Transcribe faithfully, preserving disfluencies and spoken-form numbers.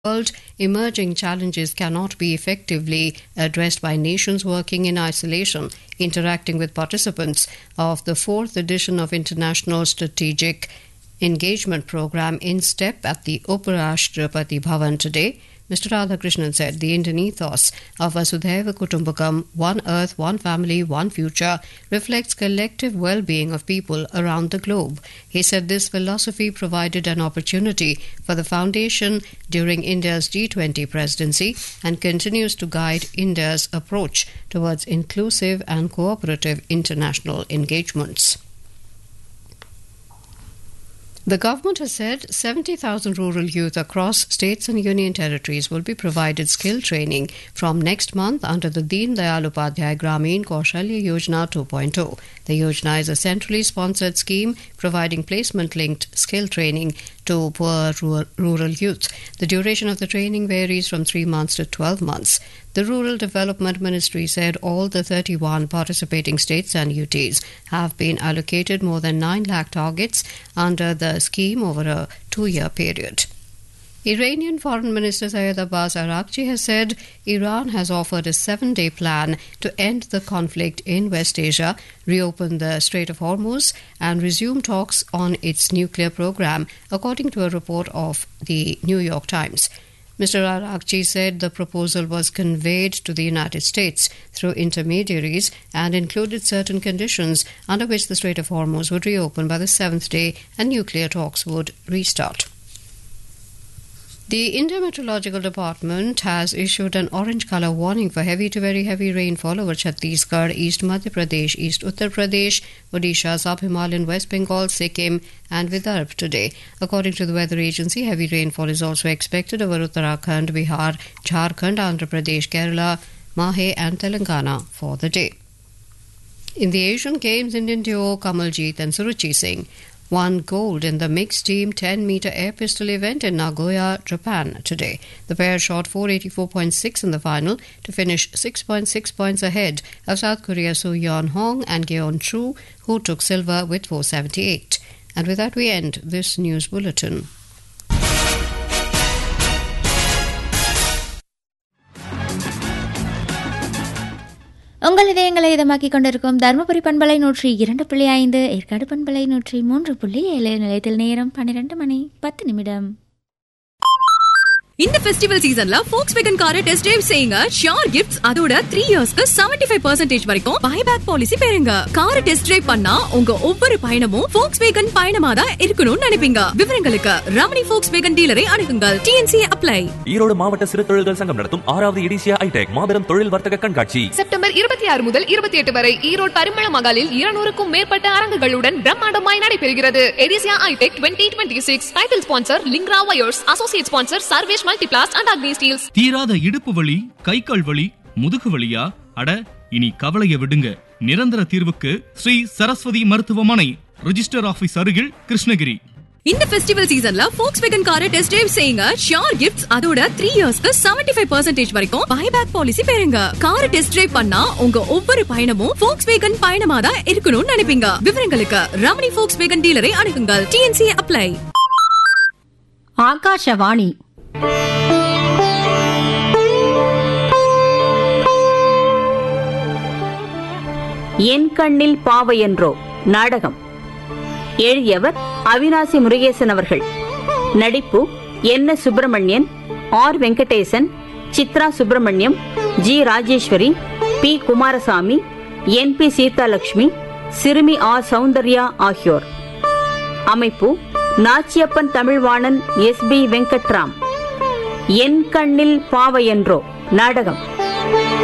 world, emerging challenges cannot be effectively addressed by nations working in isolation. Interacting with participants of the fourth edition of International Strategic Engagement Programme in STEP at the Uparashtrapati Bhavan today, Mister Radhakrishnan said the Indian ethos of Vasudhaiva Kutumbakam, one earth, one family, one future, reflects collective well-being of people around the globe. He said this philosophy provided an opportunity for the foundation during India's G twenty presidency and continues to guide India's approach towards inclusive and cooperative international engagements. The government has said seventy thousand rural youth across states and union territories will be provided skill training from next month under the Deen Dayal Upadhyay Gramin Kaushalya Yojana two point oh. The Yojana is a centrally sponsored scheme providing placement-linked skill training to poor rural youth. The duration of the training varies from three months to twelve months. The Rural Development Ministry said all the thirty-one participating states and U Ts have been allocated more than nine lakh targets under the scheme over a two-year period. Iranian Foreign Minister Syed Abbas Araghchi has said Iran has offered a seven-day plan to end the conflict in West Asia, reopen the Strait of Hormuz, and resume talks on its nuclear program, according to a report of the New York Times. Mister Araghchi said the proposal was conveyed to the United States through intermediaries and included certain conditions under which the Strait of Hormuz would reopen by the seventh day and nuclear talks would restart. The Indian Meteorological Department has issued an orange colour warning for heavy to very heavy rainfall over Chhattisgarh, East Madhya Pradesh, East Uttar Pradesh, Odisha, Sub-Himalayan, West Bengal, Sikkim and Vidarbha today. According to the weather agency, heavy rainfall is also expected over Uttarakhand, Bihar, Jharkhand, Andhra Pradesh, Kerala, Mahe and Telangana for the day. In the Asian Games, Indian duo Kamaljeet and Suruchi Singh won gold in the mixed team ten meter air pistol event in Nagoya, Japan today. The pair shot four eighty-four point six in the final to finish six point six points ahead of South Korea's Soo Yeon Hong and Geon Chu, who took silver with four seventy-eight. And with that we end this news bulletin. உங்கள் இதயங்களை இதமாக்கிக் கொண்டிருக்கும் தருமபுரி பண்பலை நூற்றி இரண்டு புள்ளி ஐந்து ஏற்காடு பண்பலை நூற்றி மூன்று புள்ளி ஏழு நிலையத்தில் நேரம் பன்னிரண்டு மணி பத்து நிமிடம். இந்த ஃபெஸ்டிவல் சீசன்ல Volkswagen காரை டெஸ்ட் டிரைவ் செய்யுங்க. ஷியோர் கிஃப்ட்ஸ் அதோட த்ரீ இயர்ஸ்க்கு செவன்டி ஃபைவ் பர்சன்டேஜ் வரைக்கும் பைபேக் பாலிசி பெறுங்க. காரை டெஸ்ட் டிரைவ் பண்ணா உங்க ஒவ்வொரு பயணமும் Volkswagen பயணமா தான் இருக்கணும்னு நினைப்பீங்க. விவரங்களுக்கு Ramani Volkswagen டீலரை அணுகுங்கள். T N C apply. Erode மாவட்ட சிறு தொழில்கள் சங்கம் நடத்தும் ஆறாவது எடிசியா ஐடெக் மாபெரும் தொழில் வர்த்தக கண்காட்சி செப்டம்பர் இருபத்தி ஆறு முதல் இருபத்தி எட்டு வரை ஈரோடு பரிமள மகாலில் இருநூறுக்கும் மேற்பட்ட அரங்குகளுடன் பிரம்மாண்டமாய் நடைபெறுகிறது. எடிசியா ஐடெக் twenty twenty six title sponsor லிங்க்ரா wires, associate sponsor Sarvesh Multiplast and Agni Steeles. தீராத இடுப்பு வலி, கை கால் வலி, முதுகு வலியா? அட, இனி கவலைய விடுங்க. நிரந்தர தீர்வுக்கு ஸ்ரீ சரஸ்வதி மருத்துவமனை, ரிஜிஸ்டர் ஆபீஸ் அருகில், கிருஷ்ணகிரி. இந்த ஃபெஸ்டிவல் சீசன்ல Volkswagen காரை டெஸ்ட் டிரைவ் செய்யுங்க. ஷியோர் கிஃப்ட்ஸ் அதோட த்ரீ இயர்ஸ்க்கு செவன்டி ஃபைவ் பர்சன்டேஜ் வரைக்கும் பைபேக் பாலிசி பெறுங்க. காரை டெஸ்ட் டிரைவ் பண்ணா உங்க ஒவ்வொரு பயணமும் Volkswagen பயணமா தான் இருக்கணும்னு நினைப்பீங்க. விவரங்களுக்கு Ramani Volkswagen டீலரை அணுகுங்கள். T N C apply. Akashvani என் கண்ணில் பாவையென்றோ நாடகம். எழுதியவர் அவினாசி முருகேசன் அவர்கள். நடிப்பு N S Subramanian, R Venkatesan, Chitra Subramaniam, G Rajeswari, B Kumaraswamy, N P Seethalakshmi, சிறுமி ஆர் சௌந்தர்யா ஆகியோர். அமைப்பு நாச்சியப்பன் தமிழ்வாணன், எஸ் பி வெங்கட்ராம். என் கண்ணில் பாவையென்றோ நாடகம்.